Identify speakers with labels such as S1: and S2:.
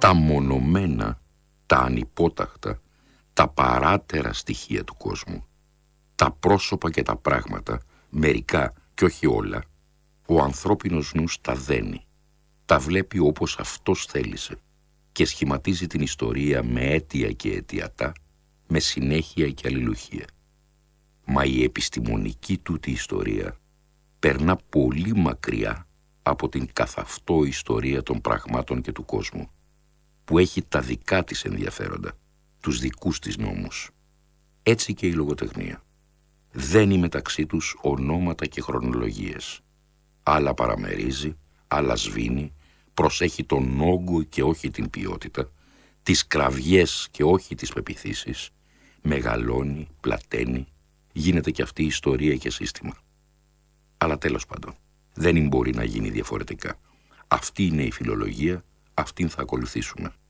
S1: τα μονομένα, τα ανυπόταχτα, τα παράτερα στοιχεία του κόσμου, τα πρόσωπα και τα πράγματα, μερικά και όχι όλα, ο ανθρώπινος νους τα δένει, τα βλέπει όπως αυτός θέλησε και σχηματίζει την ιστορία με αίτια και αιτιατά, με συνέχεια και αλληλουχία. Μα η επιστημονική τούτη ιστορία περνά πολύ μακριά από την καθ' αυτό ιστορία των πραγμάτων και του κόσμου, που έχει τα δικά της ενδιαφέροντα, τους δικούς της νόμους. Έτσι και η λογοτεχνία. Δένει μεταξύ τους ονόματα και χρονολογίες. Άλλα παραμερίζει, άλλα σβήνει, προσέχει τον όγκο και όχι την ποιότητα, τις κραυγές και όχι τις πεποιθήσεις, μεγαλώνει, πλαταίνει, γίνεται και αυτή η ιστορία και σύστημα. Αλλά τέλος πάντων, δεν μπορεί να γίνει διαφορετικά. Αυτή είναι η φιλολογία, αυτήν θα ακολουθήσουμε.